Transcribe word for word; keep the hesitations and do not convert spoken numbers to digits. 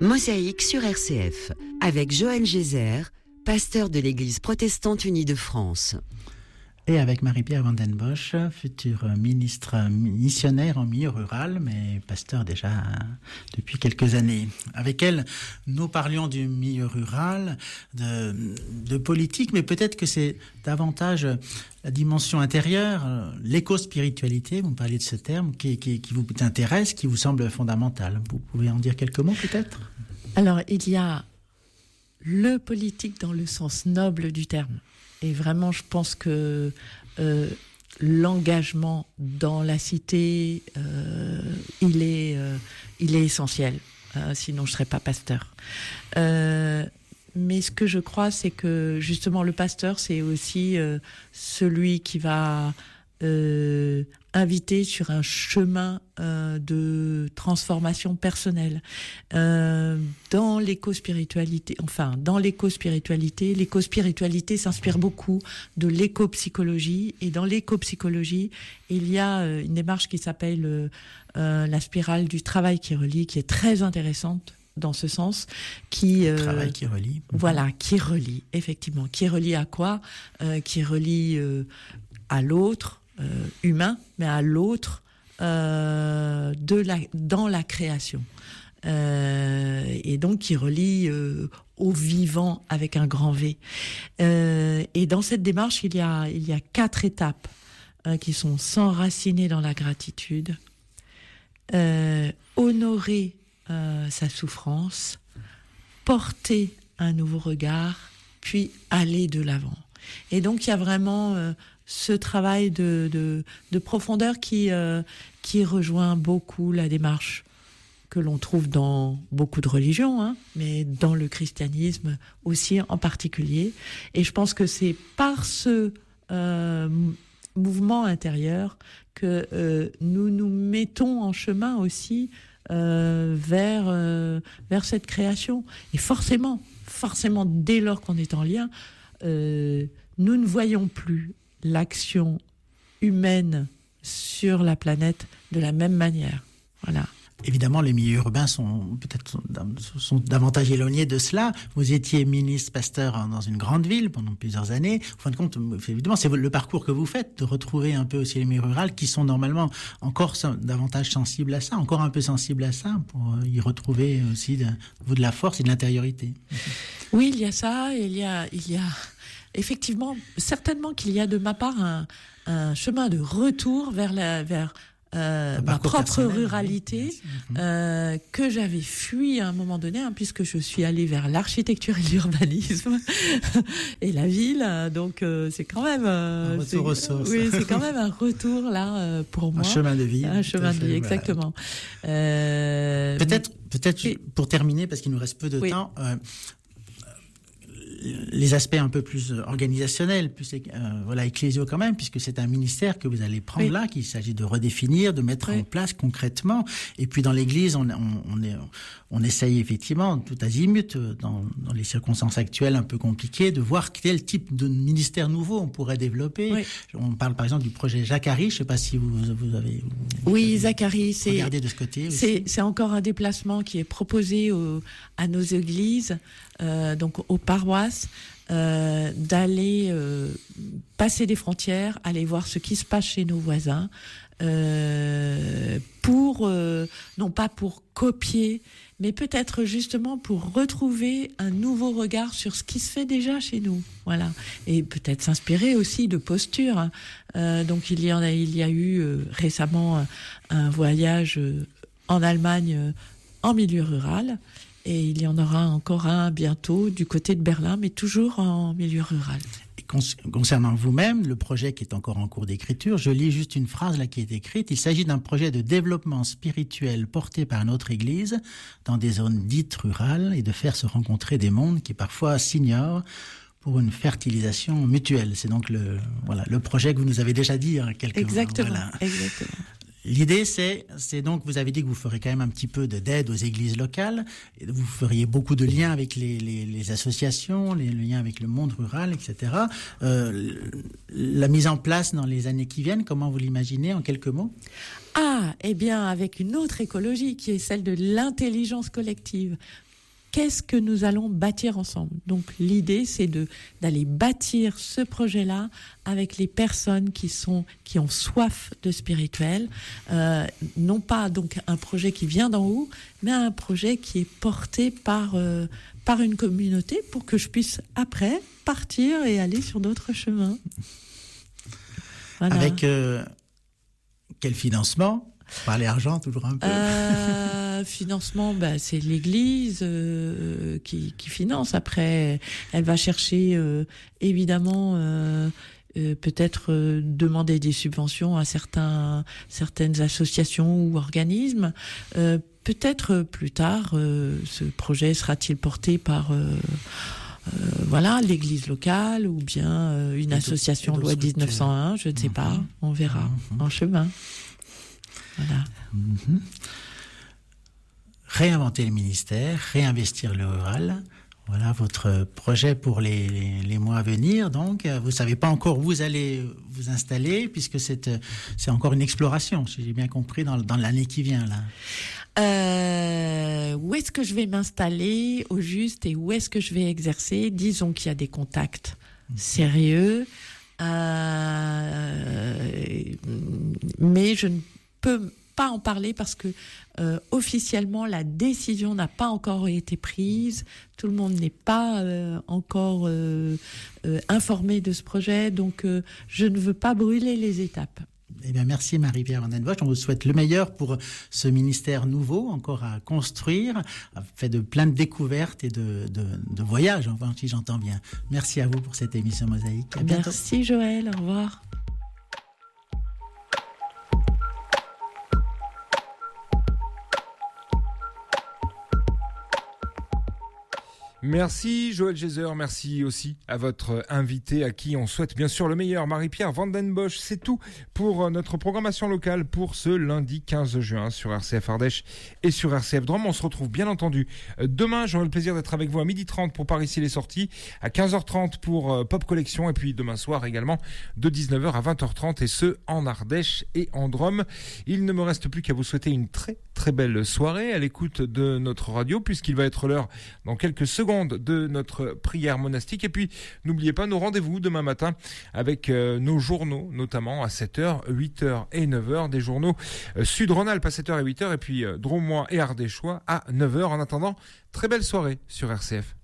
Mosaïque sur R C F, avec Joël Gézère, pasteur de l'Église protestante unie de France. Et avec Marie-Pierre Van Den Bosch, future ministre missionnaire en milieu rural, mais pasteur déjà depuis quelques années. Avec elle, nous parlions du milieu rural, de, de politique, mais peut-être que c'est davantage la dimension intérieure, l'éco-spiritualité, vous me parliez de ce terme, qui, qui, qui vous intéresse, qui vous semble fondamental. Vous pouvez en dire quelques mots peut-être ? Alors, il y a le politique dans le sens noble du terme. Et vraiment, je pense que euh, l'engagement dans la cité, euh, il est, euh, il est essentiel. Euh, sinon, je serais pas pasteur. Euh, mais ce que je crois, c'est que justement, le pasteur, c'est aussi euh, celui qui va euh, inviter sur un chemin euh, de transformation personnelle. Euh, dans l'éco-spiritualité, enfin, dans l'éco-spiritualité, l'éco-spiritualité s'inspire beaucoup de l'éco-psychologie. Et dans l'éco-psychologie, il y a euh, une démarche qui s'appelle euh, euh, la spirale du travail qui relie, qui est très intéressante dans ce sens, qui euh, travail qui relie. Voilà, qui relie, effectivement, qui relie à quoi euh, Qui relie euh, à l'autre. Euh, humain, mais à l'autre euh, de la, dans la création. Euh, et donc qui relie euh, au vivant avec un grand V. Euh, et dans cette démarche, il y a, il y a quatre étapes hein, qui sont s'enraciner dans la gratitude, euh, honorer euh, sa souffrance, porter un nouveau regard, puis aller de l'avant. Et donc il y a vraiment euh, ce travail de, de, de profondeur qui, euh, qui rejoint beaucoup la démarche que l'on trouve dans beaucoup de religions, hein, mais dans le christianisme aussi en particulier. Et je pense que c'est par ce euh, mouvement intérieur que euh, nous nous mettons en chemin aussi euh, vers, euh, vers cette création. Et forcément, forcément, dès lors qu'on est en lien, euh, nous ne voyons plus l'action humaine sur la planète de la même manière. Voilà. Évidemment, les milieux urbains sont peut-être sont davantage éloignés de cela. Vous étiez ministre pasteur dans une grande ville pendant plusieurs années. En fin de compte, évidemment, c'est le parcours que vous faites de retrouver un peu aussi les milieux ruraux qui sont normalement encore davantage sensibles à ça, encore un peu sensibles à ça, pour y retrouver aussi de, de la force et de l'intériorité. Oui, il y a ça. Il y a, il y a effectivement, certainement qu'il y a de ma part un, un chemin de retour vers la, vers Euh, ma propre ruralité oui. euh, que j'avais fui à un moment donné hein, puisque je suis allée vers l'architecture et l'urbanisme et la ville donc euh, c'est quand même euh, un retour aux sources. Oui, c'est quand même un retour là euh, pour moi un chemin de vie un chemin de vie exactement voilà. euh, peut-être peut-être et, pour terminer parce qu'il nous reste peu de oui. temps euh, les aspects un peu plus organisationnels, plus euh, voilà ecclésiaux quand même, puisque c'est un ministère que vous allez prendre oui. là, qu'il s'agit de redéfinir, de mettre oui. en place concrètement. Et puis dans l'Église, on, on, on, est, on essaye effectivement tout azimut, dans, dans les circonstances actuelles un peu compliquées, de voir quel type de ministère nouveau on pourrait développer. Oui. On parle par exemple du projet Zacharie. Je ne sais pas si vous, vous avez vous oui avez Zacharie, c'est regardé de ce côté. C'est, c'est encore un déplacement qui est proposé au, à nos églises. Euh, donc aux paroisses, euh, d'aller euh, passer des frontières, aller voir ce qui se passe chez nos voisins, euh, pour euh, non pas pour copier, mais peut-être justement pour retrouver un nouveau regard sur ce qui se fait déjà chez nous, voilà, et peut-être s'inspirer aussi de postures. Hein. Euh, donc il y en a, il y a eu euh, récemment un, un voyage euh, en Allemagne euh, en milieu rural. Et il y en aura encore un bientôt du côté de Berlin, mais toujours en milieu rural. Et concernant vous-même, le projet qui est encore en cours d'écriture, je lis juste une phrase là qui est écrite. Il s'agit d'un projet de développement spirituel porté par notre Église dans des zones dites rurales et de faire se rencontrer des mondes qui parfois s'ignorent pour une fertilisation mutuelle. C'est donc le, voilà, le projet que vous nous avez déjà dit hein, quelques mois. Exactement, voilà. exactement. L'idée, c'est, c'est donc, vous avez dit que vous ferez quand même un petit peu de, d'aide aux églises locales. Vous feriez beaucoup de liens avec les, les, les associations, les, les liens avec le monde rural, et cetera. Euh, la mise en place dans les années qui viennent, comment vous l'imaginez en quelques mots ? Ah, eh bien, avec une autre écologie qui est celle de l'intelligence collective. qu'est-ce que nous allons bâtir ensemble. Donc l'idée, c'est de d'aller bâtir ce projet-là avec les personnes qui sont qui ont soif de spirituel, euh, non pas donc un projet qui vient d'en haut, mais un projet qui est porté par euh, par une communauté pour que je puisse après partir et aller sur d'autres chemins. Voilà. Avec euh, quel financement? Parler argent toujours un peu. Euh, financement, bah, c'est l'Église euh, qui, qui finance. Après, elle va chercher euh, évidemment euh, euh, peut-être euh, demander des subventions à certains certaines associations ou organismes. Euh, peut-être plus tard, euh, ce projet sera-t-il porté par euh, Euh, voilà, l'église locale ou bien euh, une et association loi dix-neuf cent un, je ne sais mmh. pas, on verra mmh. en chemin. Voilà. Mmh. Réinventer le ministère, réinvestir le rural. Voilà votre projet pour les, les, les mois à venir. Donc, vous ne savez pas encore où vous allez vous installer, puisque c'est, c'est encore une exploration, si j'ai bien compris, dans, dans l'année qui vient, là. Euh, où est-ce que je vais m'installer au juste et où est-ce que je vais exercer? Disons qu'il y a des contacts mmh. sérieux, euh, mais je ne peux pas en parler parce que euh, officiellement la décision n'a pas encore été prise, tout le monde n'est pas euh, encore euh, euh, informé de ce projet, donc euh, je ne veux pas brûler les étapes. Eh bien, merci Marie-Pierre Van Den Bosch. On vous souhaite le meilleur pour ce ministère nouveau, encore à construire, fait de plein de découvertes et de, de, de voyages, enfin, si j'entends bien. Merci à vous pour cette émission Mosaïque. À bientôt. Merci Joël, au revoir. Merci Joël Gézer, merci aussi à votre invité à qui on souhaite bien sûr le meilleur, Marie-Pierre Van Den Bosch. C'est tout pour notre programmation locale pour ce lundi quinze juin sur R C F Ardèche et sur R C F Drôme. On se retrouve bien entendu demain, j'aurai le plaisir d'être avec vous à midi trente pour Par ici les sorties, à quinze heures trente pour Pop Collection et puis demain soir également de dix-neuf heures à vingt heures trente et ce en Ardèche et en Drôme. Il ne me reste plus qu'à vous souhaiter une très très belle soirée à l'écoute de notre radio puisqu'il va être l'heure dans quelques secondes de notre prière monastique. Et puis, n'oubliez pas nos rendez-vous demain matin avec euh, nos journaux, notamment à sept heures, huit heures et neuf heures, des journaux euh, Sud-Rhône-Alpes à sept heures et huit heures, et puis euh, Drômois et Ardéchois à neuf heures. En attendant, très belle soirée sur R C F.